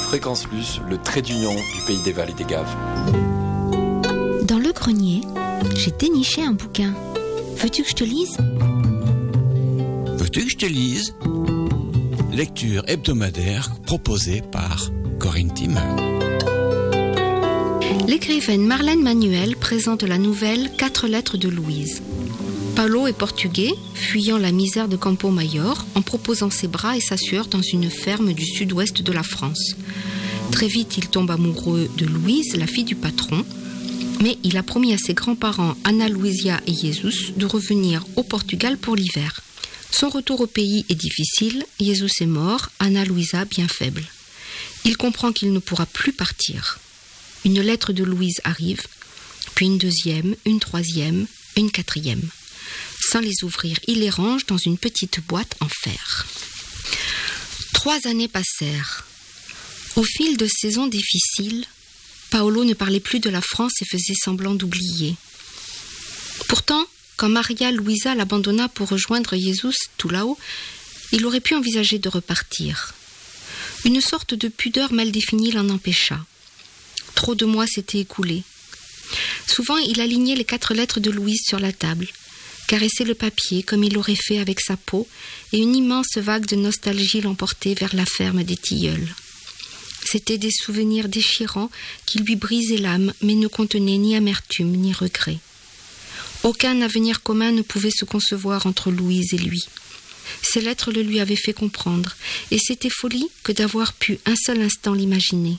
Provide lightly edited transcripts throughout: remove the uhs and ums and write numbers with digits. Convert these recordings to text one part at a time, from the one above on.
Fréquence Plus, le trait d'union du pays des Vals et des Gaves. Dans le grenier, j'ai déniché un bouquin. Veux-tu que je te lise ? Veux-tu que je te lise ? Lecture hebdomadaire proposée par Corinne Timmer. L'écrivaine Marlène Manuel présente la nouvelle 4 lettres de Louise. Paulo est portugais, fuyant la misère de Campo Maior en proposant ses bras et sa sueur dans une ferme du sud-ouest de la France. Très vite, il tombe amoureux de Louise, la fille du patron, mais il a promis à ses grands-parents Ana Luísa et Jesus de revenir au Portugal pour l'hiver. Son retour au pays est difficile, Jesus est mort, Ana Luísa bien faible. Il comprend qu'il ne pourra plus partir. Une lettre de Louise arrive, puis une deuxième, une troisième, une quatrième. Sans les ouvrir, il les range dans une petite boîte en fer. 3 années passèrent. Au fil de saisons difficiles, Paulo ne parlait plus de la France et faisait semblant d'oublier. Pourtant, quand Maria Luísa l'abandonna pour rejoindre Jesus tout là-haut, il aurait pu envisager de repartir. Une sorte de pudeur mal définie l'en empêcha. Trop de mois s'étaient écoulés. Souvent, il alignait les 4 lettres de Louise sur la table, caressait le papier comme il l'aurait fait avec sa peau, et une immense vague de nostalgie l'emportait vers la ferme des tilleuls. C'étaient des souvenirs déchirants qui lui brisaient l'âme, mais ne contenaient ni amertume ni regret. Aucun avenir commun ne pouvait se concevoir entre Louise et lui. Ces lettres le lui avaient fait comprendre, et c'était folie que d'avoir pu un seul instant l'imaginer.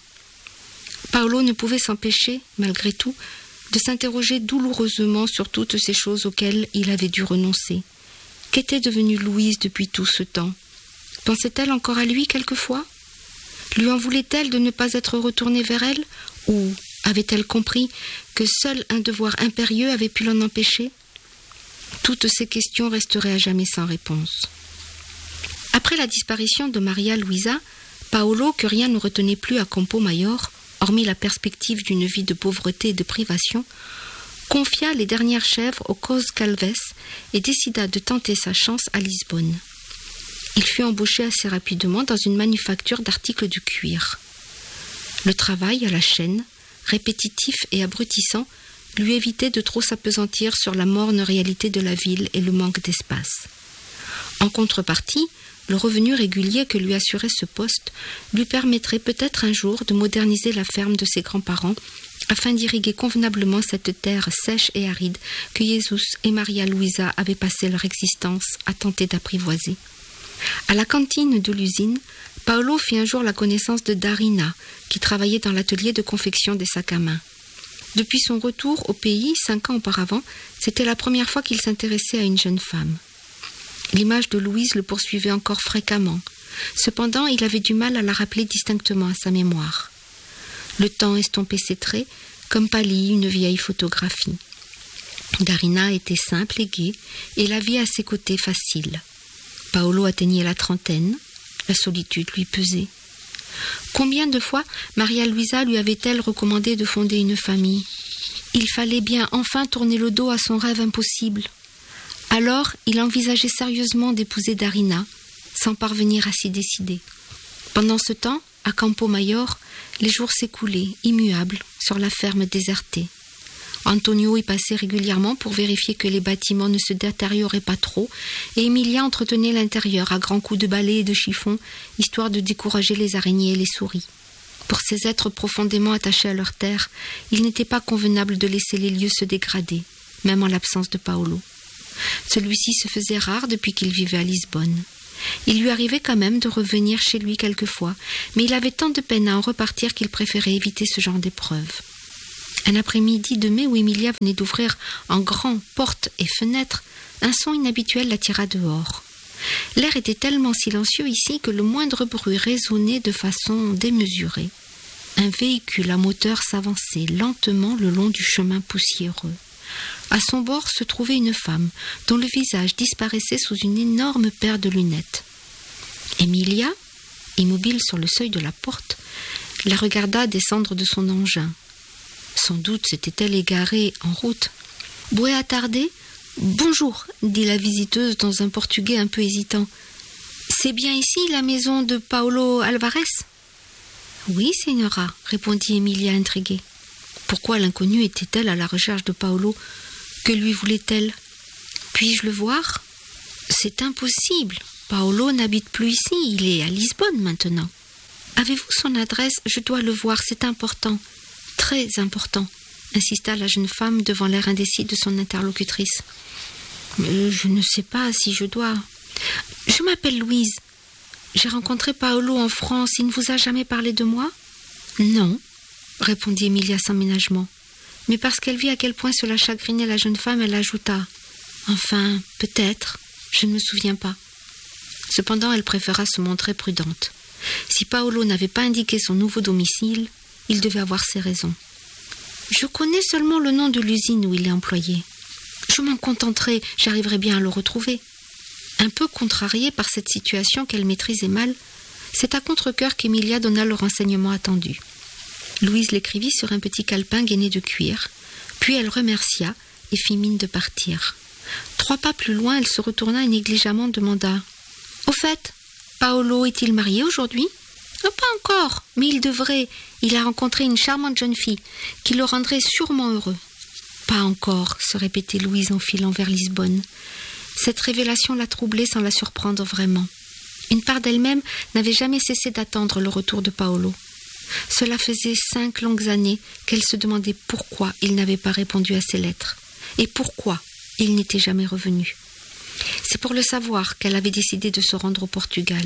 Paulo ne pouvait s'empêcher, malgré tout, de s'interroger douloureusement sur toutes ces choses auxquelles il avait dû renoncer. Qu'était devenue Louise depuis tout ce temps ? Pensait-elle encore à lui quelquefois ? Lui en voulait-elle de ne pas être retournée vers elle ? Ou avait-elle compris que seul un devoir impérieux avait pu l'en empêcher ? Toutes ces questions resteraient à jamais sans réponse. Après la disparition de Maria Luísa, Paulo, que rien ne retenait plus à Campo Maior, hormis la perspective d'une vie de pauvreté et de privation, confia les dernières chèvres au Cos Calves et décida de tenter sa chance à Lisbonne. Il fut embauché assez rapidement dans une manufacture d'articles de cuir. Le travail à la chaîne, répétitif et abrutissant, lui évitait de trop s'appesantir sur la morne réalité de la ville et le manque d'espace. En contrepartie, le revenu régulier que lui assurait ce poste lui permettrait peut-être un jour de moderniser la ferme de ses grands-parents afin d'irriguer convenablement cette terre sèche et aride que Jesus et Maria Luísa avaient passé leur existence à tenter d'apprivoiser. À la cantine de l'usine, Paulo fit un jour la connaissance de Darina, qui travaillait dans l'atelier de confection des sacs à main. Depuis son retour au pays, 5 ans auparavant, c'était la première fois qu'il s'intéressait à une jeune femme. L'image de Louise le poursuivait encore fréquemment. Cependant, il avait du mal à la rappeler distinctement à sa mémoire. Le temps estompait ses traits, comme pâlit une vieille photographie. Darina était simple et gaie, et la vie à ses côtés facile. Paulo atteignait la trentaine, la solitude lui pesait. Combien de fois Maria Luísa lui avait-elle recommandé de fonder une famille ? Il fallait bien enfin tourner le dos à son rêve impossible. Alors, il envisageait sérieusement d'épouser Darina, sans parvenir à s'y décider. Pendant ce temps, à Campo Maior, les jours s'écoulaient, immuables, sur la ferme désertée. Antonio y passait régulièrement pour vérifier que les bâtiments ne se détérioraient pas trop, et Emilia entretenait l'intérieur à grands coups de balai et de chiffon, histoire de décourager les araignées et les souris. Pour ces êtres profondément attachés à leur terre, il n'était pas convenable de laisser les lieux se dégrader, même en l'absence de Paulo. Celui-ci se faisait rare depuis qu'il vivait à Lisbonne. Il lui arrivait quand même de revenir chez lui quelquefois, mais il avait tant de peine à en repartir qu'il préférait éviter ce genre d'épreuve. Un après-midi de mai où Emilia venait d'ouvrir en grand portes et fenêtres, un son inhabituel l'attira dehors. L'air était tellement silencieux ici que le moindre bruit résonnait de façon démesurée. Un véhicule à moteur s'avançait lentement le long du chemin poussiéreux. À son bord se trouvait une femme, dont le visage disparaissait sous une énorme paire de lunettes. Emilia, immobile sur le seuil de la porte, la regarda descendre de son engin. Sans doute s'était-elle égarée en route. « Boa tarde ?»« Bonjour » dit la visiteuse dans un portugais un peu hésitant. « C'est bien ici la maison de Paulo Alvarez ?» Oui, signora, répondit Emilia intriguée. Pourquoi l'inconnue était-elle à la recherche de Paolo? Que lui voulait-elle? Puis-je le voir? C'est impossible. Paolo n'habite plus ici, il est à Lisbonne maintenant. Avez-vous son adresse? Je dois le voir, c'est important. Très important, insista la jeune femme devant l'air indécis de son interlocutrice. Je ne sais pas si je dois. Je m'appelle Louise. J'ai rencontré Paolo en France. Il ne vous a jamais parlé de moi? Non, répondit Emilia sans ménagement. Mais parce qu'elle vit à quel point cela chagrinait la jeune femme, elle ajouta. Enfin, peut-être, je ne me souviens pas. Cependant, elle préféra se montrer prudente. Si Paolo n'avait pas indiqué son nouveau domicile, il devait avoir ses raisons. Je connais seulement le nom de l'usine où il est employé. Je m'en contenterai, j'arriverai bien à le retrouver. Un peu contrariée par cette situation qu'elle maîtrisait mal, c'est à contre-cœur qu'Emilia donna le renseignement attendu. Louise l'écrivit sur un petit calepin gainé de cuir, puis elle remercia et fit mine de partir. 3 pas plus loin, elle se retourna et négligemment demanda « Au fait, Paolo est-il marié aujourd'hui ?»« Oh, pas encore, mais il devrait. Il a rencontré une charmante jeune fille qui le rendrait sûrement heureux. »« Pas encore, » se répétait Louise en filant vers Lisbonne. Cette révélation la troublait sans la surprendre vraiment. Une part d'elle-même n'avait jamais cessé d'attendre le retour de Paolo. Cela faisait 5 longues années qu'elle se demandait pourquoi il n'avait pas répondu à ses lettres et pourquoi il n'était jamais revenu. C'est pour le savoir qu'elle avait décidé de se rendre au Portugal.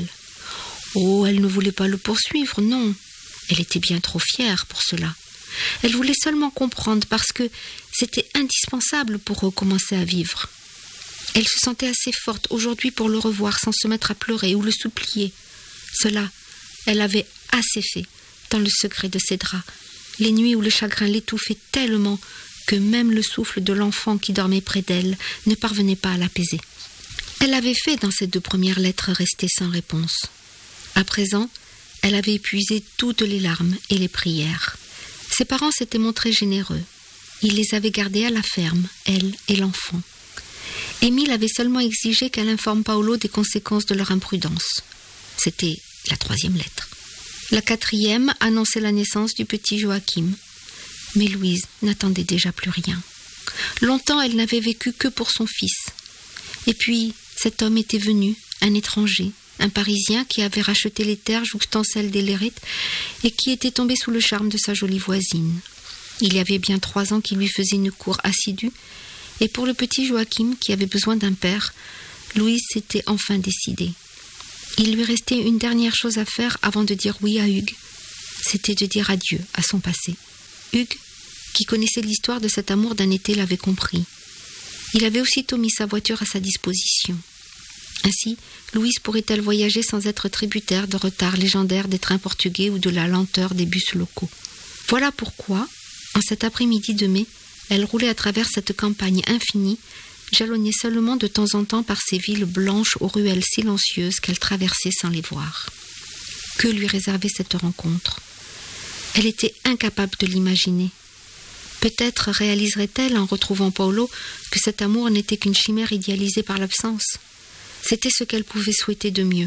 Oh, elle ne voulait pas le poursuivre, non. Elle était bien trop fière pour cela. Elle voulait seulement comprendre parce que c'était indispensable pour recommencer à vivre. Elle se sentait assez forte aujourd'hui pour le revoir sans se mettre à pleurer ou le supplier. Cela, elle avait assez fait dans le secret de ses draps, les nuits où le chagrin l'étouffait tellement que même le souffle de l'enfant qui dormait près d'elle ne parvenait pas à l'apaiser. Elle avait fait dans ces 2 premières lettres restées sans réponse. À présent, elle avait épuisé toutes les larmes et les prières. Ses parents s'étaient montrés généreux. Ils les avaient gardés à la ferme, elle et l'enfant. Émile avait seulement exigé qu'elle informe Paolo des conséquences de leur imprudence. C'était la 3e lettre. La 4e annonçait la naissance du petit Joachim. Mais Louise n'attendait déjà plus rien. Longtemps, elle n'avait vécu que pour son fils. Et puis, cet homme était venu, un étranger, un Parisien qui avait racheté les terres jouxtant celles des Lérite et qui était tombé sous le charme de sa jolie voisine. Il y avait bien 3 ans qu'il lui faisait une cour assidue, et pour le petit Joachim, qui avait besoin d'un père, Louise s'était enfin décidée. Il lui restait une dernière chose à faire avant de dire oui à Hugues. C'était de dire adieu à son passé. Hugues, qui connaissait l'histoire de cet amour d'un été, l'avait compris. Il avait aussitôt mis sa voiture à sa disposition. Ainsi, Louise pourrait-elle voyager sans être tributaire de retards légendaires des trains portugais ou de la lenteur des bus locaux. Voilà pourquoi, en cet après-midi de mai, elle roulait à travers cette campagne infinie, jalonnée seulement de temps en temps par ces villes blanches aux ruelles silencieuses qu'elle traversait sans les voir. Que lui réservait cette rencontre? Elle était incapable de l'imaginer. Peut-être réaliserait-elle en retrouvant Paolo que cet amour n'était qu'une chimère idéalisée par l'absence. C'était ce qu'elle pouvait souhaiter de mieux.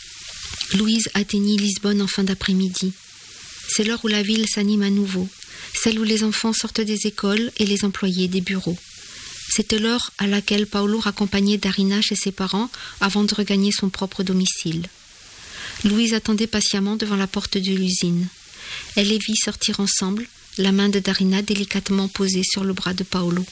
Louise atteignit Lisbonne en fin d'après-midi. C'est l'heure où la ville s'anime à nouveau, celle où les enfants sortent des écoles et les employés des bureaux. C'était l'heure à laquelle Paolo raccompagnait Darina chez ses parents avant de regagner son propre domicile. Louise attendait patiemment devant la porte de l'usine. Elle les vit sortir ensemble, la main de Darina délicatement posée sur le bras de Paolo.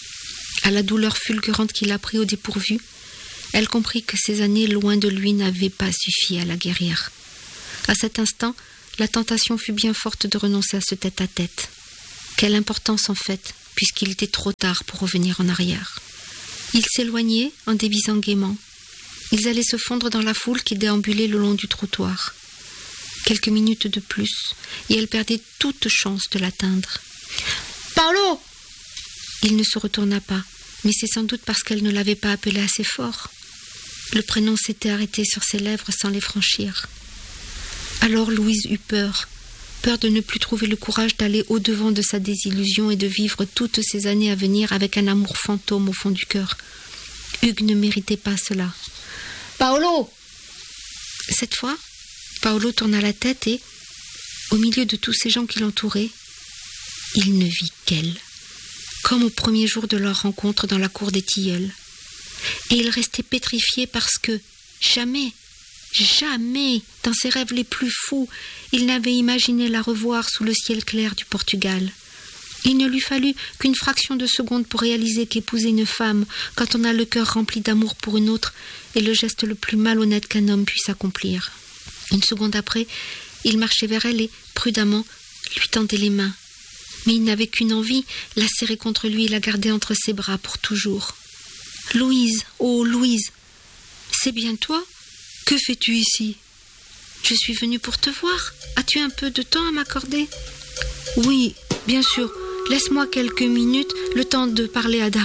À la douleur fulgurante qui l'a pris au dépourvu, elle comprit que ces années loin de lui n'avaient pas suffi à la guérir. À cet instant, la tentation fut bien forte de renoncer à ce tête-à-tête. Quelle importance en fait, puisqu'il était trop tard pour revenir en arrière. Ils s'éloignaient en dévisant gaiement. Ils allaient se fondre dans la foule qui déambulait le long du trottoir. Quelques minutes de plus, et elle perdait toute chance de l'atteindre. « Paolo !» Il ne se retourna pas, mais c'est sans doute parce qu'elle ne l'avait pas appelé assez fort. Le prénom s'était arrêté sur ses lèvres sans les franchir. Alors Louise eut peur de ne plus trouver le courage d'aller au-devant de sa désillusion et de vivre toutes ces années à venir avec un amour fantôme au fond du cœur. Hugues ne méritait pas cela. « Paolo !» Cette fois, Paolo tourna la tête et, Au milieu de tous ces gens qui l'entouraient, il ne vit qu'elle, comme au premier jour de leur rencontre dans la cour des Tilleuls. Et il restait pétrifié parce que jamais, dans ses rêves les plus fous, il n'avait imaginé la revoir sous le ciel clair du Portugal. Il ne lui fallut qu'une fraction de seconde pour réaliser qu'épouser une femme, quand on a le cœur rempli d'amour pour une autre, est le geste le plus malhonnête qu'un homme puisse accomplir. Une seconde après, il marchait vers elle et, prudemment, lui tendait les mains. Mais il n'avait qu'une envie, la serrer contre lui et la garder entre ses bras pour toujours. « Louise, oh Louise, c'est bien toi ? Que fais-tu ici ? » « Je suis venue pour te voir. As-tu un peu de temps à m'accorder ? » ?»« Oui, bien sûr. Laisse-moi quelques minutes, le temps de parler à Darina. »